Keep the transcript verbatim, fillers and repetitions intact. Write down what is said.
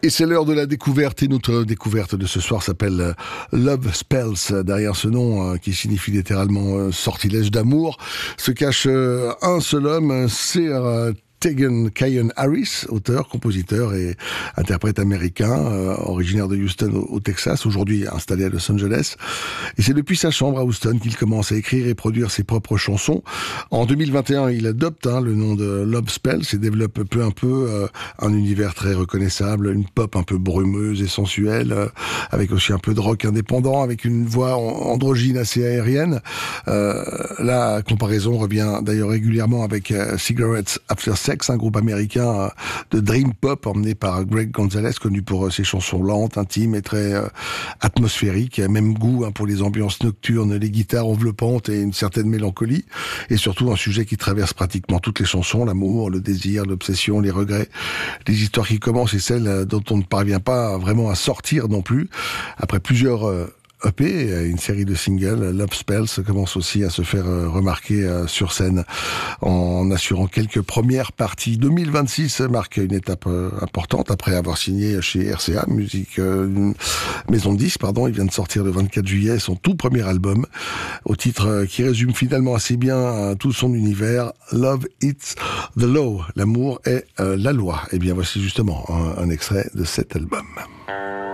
Et c'est l'heure de la découverte, et notre découverte de ce soir s'appelle Love Spells. Derrière ce nom, qui signifie littéralement sortilège d'amour, se cache un seul homme, c'est Tegan Cayon Harris, auteur, compositeur et interprète américain, euh, originaire de Houston au, au Texas, aujourd'hui installé à Los Angeles. Et c'est depuis sa chambre à Houston qu'il commence à écrire et produire ses propres chansons. En deux mille vingt et un, il adopte hein, le nom de Love Spells et développe peu à peu euh, un univers très reconnaissable, une pop un peu brumeuse et sensuelle, euh, avec aussi un peu de rock indépendant, avec une voix androgyne assez aérienne. Euh, la comparaison revient d'ailleurs régulièrement avec euh, Cigarettes After Sex, un groupe américain de dream pop emmené par Greg Gonzalez, connu pour ses chansons lentes, intimes et très euh, atmosphériques, même goût hein, pour les ambiances nocturnes, les guitares enveloppantes et une certaine mélancolie, et surtout un sujet qui traverse pratiquement toutes les chansons, l'amour, le désir, l'obsession, les regrets, les histoires qui commencent et celles dont on ne parvient pas vraiment à sortir non plus. Après plusieurs euh, E P, une série de singles, Love Spells commence aussi à se faire remarquer sur scène en assurant quelques premières parties. deux mille vingt-six marque une étape importante après avoir signé chez R C A, musique, euh, maison de disques, pardon. Il vient de sortir le vingt-quatre juillet son tout premier album, au titre qui résume finalement assez bien tout son univers, Love It's the Law. L'amour est euh, la loi. Et bien voici justement un, un extrait de cet album.